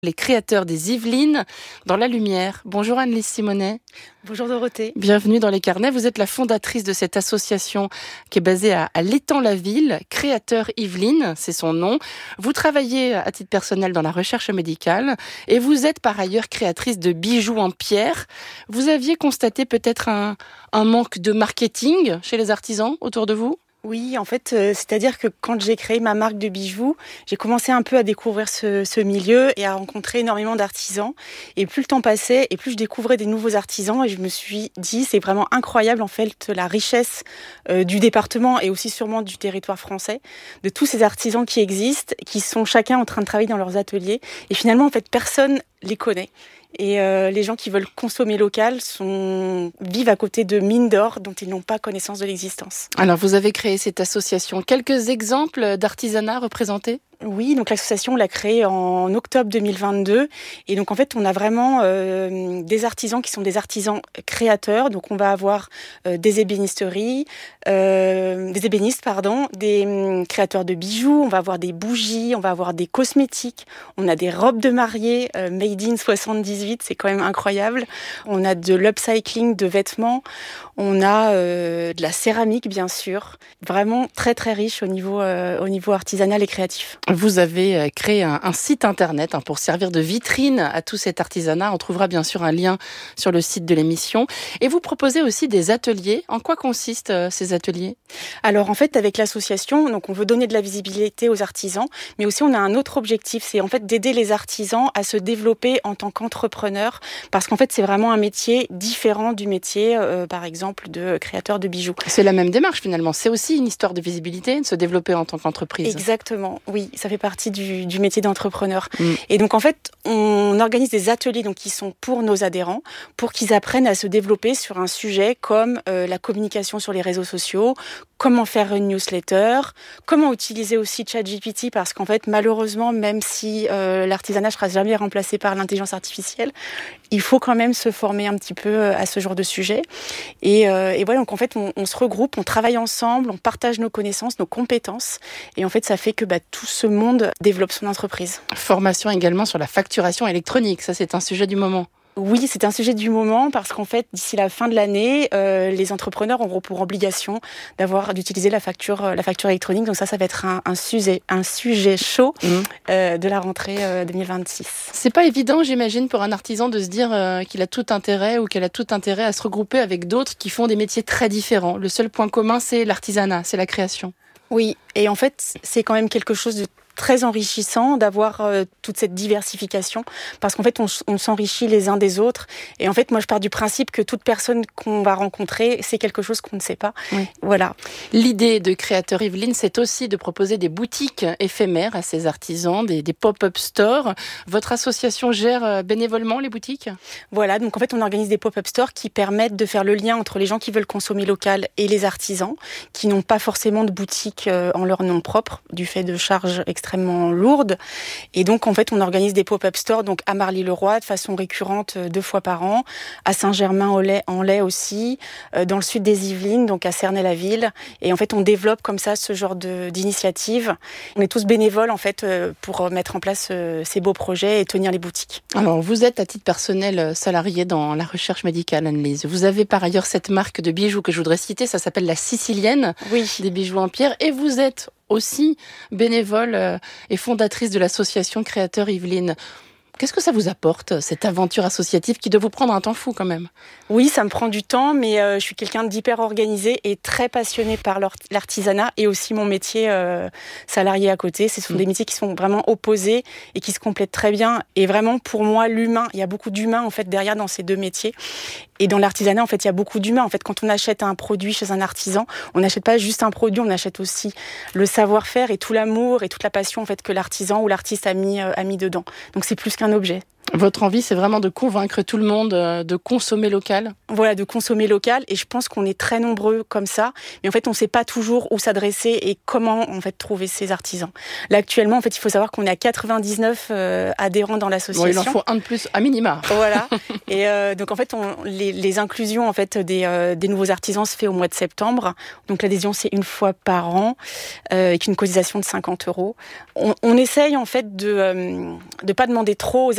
Les créateurs des Yvelines dans la lumière. Bonjour Anne-Lise Simonet. Bonjour Dorothée. Bienvenue dans les carnets. Vous êtes la fondatrice de cette association qui est basée à l'Étang-la-Ville, Créateurs Yvelines, c'est son nom. Vous travaillez à titre personnel dans la recherche médicale et vous êtes par ailleurs créatrice de bijoux en pierre. Vous aviez constaté peut-être un manque de marketing chez les artisans autour de vous ? Oui, en fait, c'est-à-dire que quand j'ai créé ma marque de bijoux, j'ai commencé un peu à découvrir ce milieu et à rencontrer énormément d'artisans. Et plus le temps passait, et plus je découvrais des nouveaux artisans, et je me suis dit, c'est vraiment incroyable en fait la richesse du département et aussi sûrement du territoire français, de tous ces artisans qui existent, qui sont chacun en train de travailler dans leurs ateliers. Et finalement, en fait, personne les connaît. Et les gens qui veulent consommer local vivent à côté de mines d'or dont ils n'ont pas connaissance de l'existence. Alors, vous avez créé cette association. Quelques exemples d'artisanat représentés ? Oui, donc l'association, on l'a créée en octobre 2022. Et donc, en fait, on a vraiment des artisans qui sont des artisans créateurs. Donc, on va avoir des ébénistes, des créateurs de bijoux. On va avoir des bougies, on va avoir des cosmétiques. On a des robes de mariée made in 78, c'est quand même incroyable. On a de l'upcycling de vêtements. On a de la céramique, bien sûr. Vraiment très, très riche au niveau artisanal et créatif. Vous avez créé un site internet pour servir de vitrine à tout cet artisanat. On trouvera bien sûr un lien sur le site de l'émission. Et vous proposez aussi des ateliers. En quoi consistent ces ateliers ? Alors en fait, avec l'association, donc on veut donner de la visibilité aux artisans, mais aussi on a un autre objectif, c'est en fait d'aider les artisans à se développer en tant qu'entrepreneurs, parce qu'en fait c'est vraiment un métier différent du métier, par exemple, de créateur de bijoux. C'est la même démarche finalement. C'est aussi une histoire de visibilité, de se développer en tant qu'entreprise. Exactement, oui. Ça fait partie du métier d'entrepreneur. Et donc, en fait, on organise des ateliers donc, qui sont pour nos adhérents, pour qu'ils apprennent à se développer sur un sujet comme la communication sur les réseaux sociaux, comment faire une newsletter, comment utiliser aussi ChatGPT, parce qu'en fait, malheureusement, même si l'artisanat ne sera jamais remplacé par l'intelligence artificielle, il faut quand même se former un petit peu à ce genre de sujet. Et voilà, donc en fait, on se regroupe, on travaille ensemble, on partage nos connaissances, nos compétences. Et en fait, ça fait que tout ce monde développe son entreprise. Formation également sur la facturation électronique, ça c'est un sujet du moment. Oui, c'est un sujet du moment parce qu'en fait, d'ici la fin de l'année, les entrepreneurs auront pour obligation d'utiliser la facture électronique. Donc ça va être un sujet chaud de la rentrée 2026. C'est pas évident, j'imagine, pour un artisan de se dire qu'il a tout intérêt ou qu'elle a tout intérêt à se regrouper avec d'autres qui font des métiers très différents. Le seul point commun, c'est l'artisanat, c'est la création. Oui, et en fait, c'est quand même quelque chose de très enrichissant d'avoir toute cette diversification parce qu'en fait on s'enrichit les uns des autres et en fait moi je pars du principe que toute personne qu'on va rencontrer c'est quelque chose qu'on ne sait pas. Oui. Voilà. L'idée de Créateurs Yvelines, c'est aussi de proposer des boutiques éphémères à ces artisans, des pop-up stores. Votre association gère bénévolement les boutiques ? Voilà, donc en fait on organise des pop-up stores qui permettent de faire le lien entre les gens qui veulent consommer local et les artisans qui n'ont pas forcément de boutique en leur nom propre du fait de charges extrêmement lourdes. Et donc, en fait, on organise des pop-up stores donc à Marly-le-Roi de façon récurrente 2 fois par an, à Saint-Germain-en-Laye aussi, dans le sud des Yvelines, donc à Cernay-la-Ville. Et en fait, on développe comme ça ce genre d'initiative. On est tous bénévoles, en fait, pour mettre en place ces beaux projets et tenir les boutiques. Alors, vous êtes à titre personnel salarié dans la recherche médicale, Anne-Lise. Vous avez par ailleurs cette marque de bijoux que je voudrais citer, ça s'appelle la Sicilienne, oui. Des bijoux en pierre. Et vous êtes aussi bénévole et fondatrice de l'association Créateurs Yvelines. Qu'est-ce que ça vous apporte, cette aventure associative qui doit vous prendre un temps fou quand même ? Oui, ça me prend du temps, mais je suis quelqu'un d'hyper organisé et très passionné par l'artisanat et aussi mon métier salarié à côté. Ce sont des métiers qui sont vraiment opposés et qui se complètent très bien. Et vraiment, pour moi, l'humain, il y a beaucoup d'humain en fait derrière dans ces deux métiers. Et dans l'artisanat, en fait, il y a beaucoup d'humains. En fait, quand on achète un produit chez un artisan, on n'achète pas juste un produit, on achète aussi le savoir-faire et tout l'amour et toute la passion en fait que l'artisan ou l'artiste a mis dedans. Donc c'est plus qu'un objet. Votre envie, c'est vraiment de convaincre tout le monde de consommer local ? Voilà, de consommer local. Et je pense qu'on est très nombreux comme ça. Mais en fait, on ne sait pas toujours où s'adresser et comment en fait trouver ces artisans. Là, actuellement, en fait, il faut savoir qu'on est à 99 adhérents dans l'association. Bon, il en faut un de plus, à minima. Voilà. Et donc, en fait, les inclusions en fait, des nouveaux artisans se fait au mois de septembre. Donc, l'adhésion, c'est 1 fois par an, avec une cotisation de 50 €. On essaye, en fait, de pas demander trop aux